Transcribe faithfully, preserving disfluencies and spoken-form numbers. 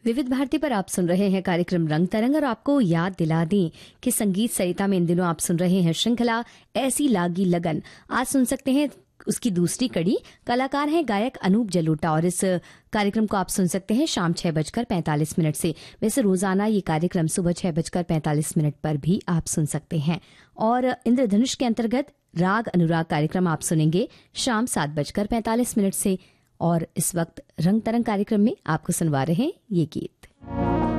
विविध भारती पर आप सुन रहे हैं कार्यक्रम रंग तरंग और आपको याद दिला दें कि संगीत सरिता में इन दिनों आप सुन रहे हैं श्रृंखला ऐसी लागी लगन। आज सुन सकते हैं उसकी दूसरी कड़ी। कलाकार हैं गायक अनूप जलोटा और इस कार्यक्रम को आप सुन सकते हैं शाम छह बजकर पैंतालीस मिनट से। वैसे रोजाना ये कार्यक्रम सुबह छह बजकर पैंतालीस मिनट पर भी आप सुन सकते हैं। और इंद्रधनुष के अंतर्गत राग अनुराग कार्यक्रम आप सुनेंगे शाम सात बजकर पैंतालीस मिनट से। और इस वक्त रंग तरंग कार्यक्रम में आपको सुनवा रहे हैं ये गीत।